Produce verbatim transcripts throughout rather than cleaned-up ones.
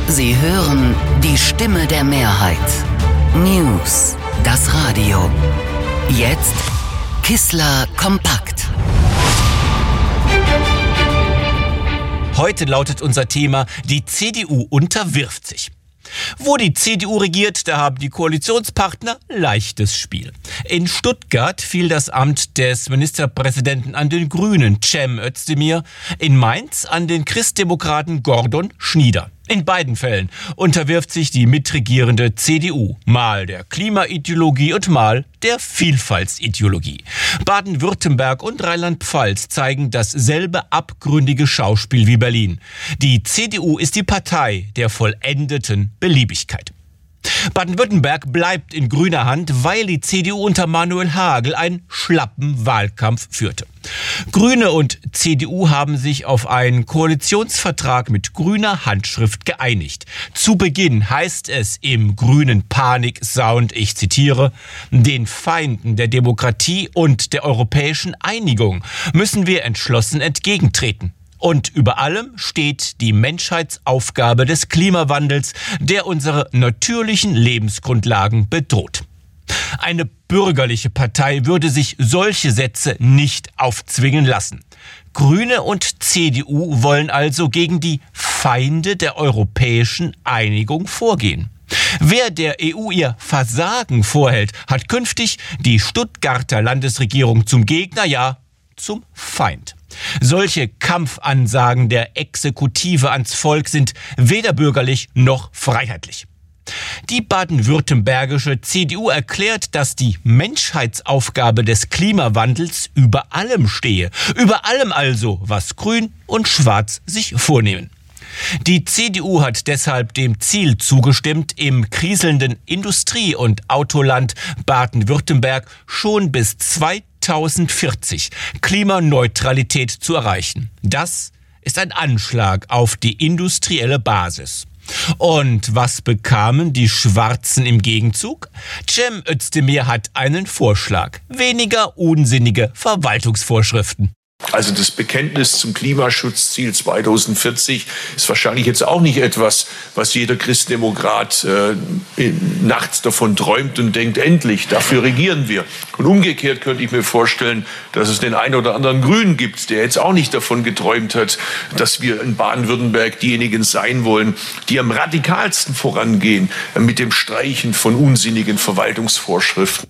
Sie hören die Stimme der Mehrheit. News, das Radio. Jetzt Kissler kompakt. Heute lautet unser Thema: Die C D U unterwirft sich. Wo die C D U regiert, da haben die Koalitionspartner leichtes Spiel. In Stuttgart fiel das Amt des Ministerpräsidenten an den Grünen, Cem Özdemir, in Mainz an den Christdemokraten Gordon Schnieder. In beiden Fällen unterwirft sich die mitregierende C D U mal der Klimaideologie und mal der Vielfaltsideologie. Baden-Württemberg und Rheinland-Pfalz zeigen dasselbe abgründige Schauspiel wie Berlin. Die C D U ist die Partei der vollendeten Beliebigkeit. Baden-Württemberg bleibt in grüner Hand, weil die C D U unter Manuel Hagel einen schlappen Wahlkampf führte. Grüne und C D U haben sich auf einen Koalitionsvertrag mit grüner Handschrift geeinigt. Zu Beginn heißt es im grünen Panik-Sound, ich zitiere: Den Feinden der Demokratie und der europäischen Einigung müssen wir entschlossen entgegentreten. Und über allem steht die Menschheitsaufgabe des Klimawandels, der unsere natürlichen Lebensgrundlagen bedroht. Eine bürgerliche Partei würde sich solche Sätze nicht aufzwingen lassen. Grüne und C D U wollen also gegen die Feinde der europäischen Einigung vorgehen. Wer der E U ihr Versagen vorhält, hat künftig die Stuttgarter Landesregierung zum Gegner, ja, zum Feind. Solche Kampfansagen der Exekutive ans Volk sind weder bürgerlich noch freiheitlich. Die baden-württembergische C D U erklärt, dass die Menschheitsaufgabe des Klimawandels über allem stehe. Über allem also, was Grün und Schwarz sich vornehmen. Die C D U hat deshalb dem Ziel zugestimmt, im kriselnden Industrie- und Autoland Baden-Württemberg schon bis zweitausendvierzig Klimaneutralität zu erreichen. Das ist ein Anschlag auf die industrielle Basis. Und was bekamen die Schwarzen im Gegenzug? Cem Özdemir hat einen Vorschlag: weniger unsinnige Verwaltungsvorschriften. Also das Bekenntnis zum Klimaschutzziel zweitausendvierzig ist wahrscheinlich jetzt auch nicht etwas, was jeder Christdemokrat äh, nachts davon träumt und denkt, endlich, dafür regieren wir. Und umgekehrt könnte ich mir vorstellen, dass es den einen oder anderen Grünen gibt, der jetzt auch nicht davon geträumt hat, dass wir in Baden-Württemberg diejenigen sein wollen, die am radikalsten vorangehen äh, mit dem Streichen von unsinnigen Verwaltungsvorschriften.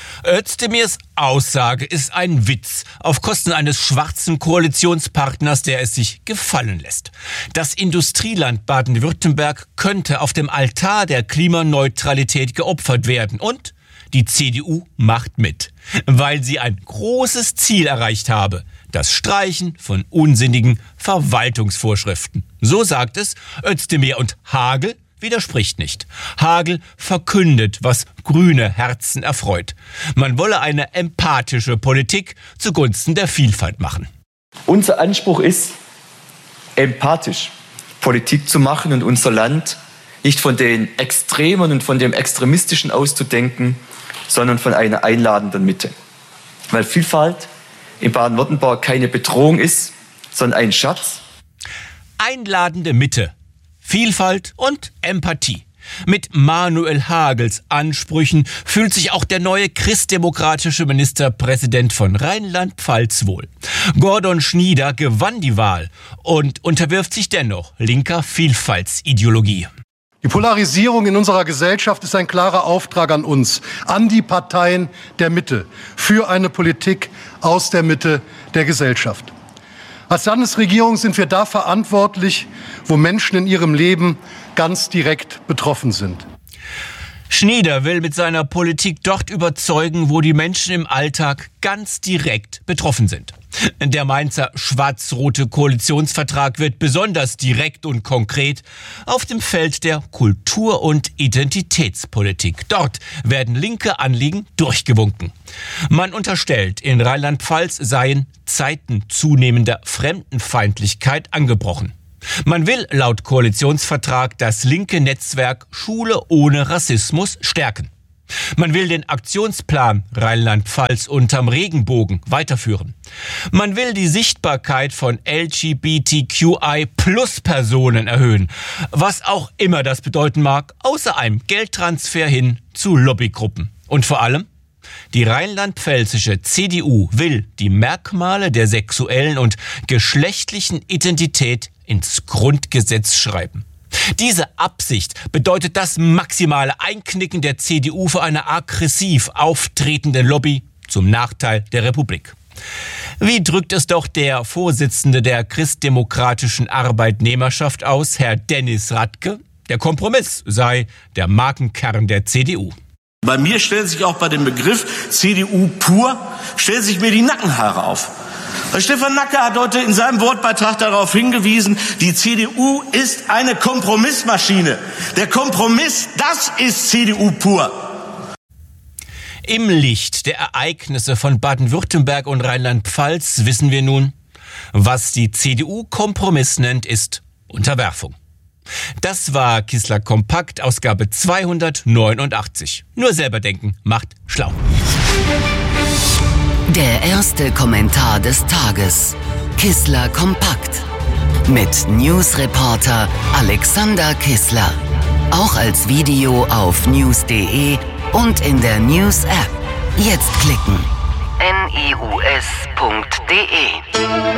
Özdemirs Aussage ist ein Witz auf Kosten eines schwarzen Koalitionspartners, der es sich gefallen lässt. Das Industrieland Baden-Württemberg könnte auf dem Altar der Klimaneutralität geopfert werden. Und die C D U macht mit, weil sie ein großes Ziel erreicht habe: das Streichen von unsinnigen Verwaltungsvorschriften. So sagt es Özdemir, und Hagel widerspricht nicht. Hagel verkündet, was grüne Herzen erfreut. Man wolle eine empathische Politik zugunsten der Vielfalt machen. Unser Anspruch ist, empathisch Politik zu machen und unser Land nicht von den Extremen und von dem Extremistischen auszudenken, sondern von einer einladenden Mitte. Weil Vielfalt in Baden-Württemberg keine Bedrohung ist, sondern ein Schatz. Einladende Mitte, Vielfalt und Empathie. Mit Manuel Hagels Ansprüchen fühlt sich auch der neue christdemokratische Ministerpräsident von Rheinland-Pfalz wohl. Gordon Schnieder gewann die Wahl und unterwirft sich dennoch linker Vielfaltsideologie. Die Polarisierung in unserer Gesellschaft ist ein klarer Auftrag an uns, an die Parteien der Mitte, für eine Politik aus der Mitte der Gesellschaft. Als Landesregierung sind wir da verantwortlich, wo Menschen in ihrem Leben ganz direkt betroffen sind. Schnieder will mit seiner Politik dort überzeugen, wo die Menschen im Alltag ganz direkt betroffen sind. Der Mainzer schwarz-rote Koalitionsvertrag wird besonders direkt und konkret auf dem Feld der Kultur- und Identitätspolitik. Dort werden linke Anliegen durchgewunken. Man unterstellt, in Rheinland-Pfalz seien Zeiten zunehmender Fremdenfeindlichkeit angebrochen. Man will laut Koalitionsvertrag das linke Netzwerk Schule ohne Rassismus stärken. Man will den Aktionsplan Rheinland-Pfalz unterm Regenbogen weiterführen. Man will die Sichtbarkeit von L G B T Q I Plus Personen erhöhen, was auch immer das bedeuten mag, außer einem Geldtransfer hin zu Lobbygruppen. Und vor allem, die rheinland-pfälzische C D U will die Merkmale der sexuellen und geschlechtlichen Identität ins Grundgesetz schreiben. Diese Absicht bedeutet das maximale Einknicken der C D U für eine aggressiv auftretende Lobby zum Nachteil der Republik. Wie drückt es doch der Vorsitzende der christdemokratischen Arbeitnehmerschaft aus, Herr Dennis Radke? Der Kompromiss sei der Markenkern der C D U. Bei mir stellt sich auch bei dem Begriff C D U pur, stellt sich mir die Nackenhaare auf. Stefan Nacke hat heute in seinem Wortbeitrag darauf hingewiesen, die C D U ist eine Kompromissmaschine. Der Kompromiss, das ist C D U pur. Im Licht der Ereignisse von Baden-Württemberg und Rheinland-Pfalz wissen wir nun, was die C D U Kompromiss nennt, ist Unterwerfung. Das war Kissler Kompakt, Ausgabe zweihundertneunundachtzig. Nur selber denken macht schlau. Der erste Kommentar des Tages. Kissler Kompakt. Mit Newsreporter Alexander Kissler. Auch als Video auf news punkt de und in der News-App. Jetzt klicken. news punkt de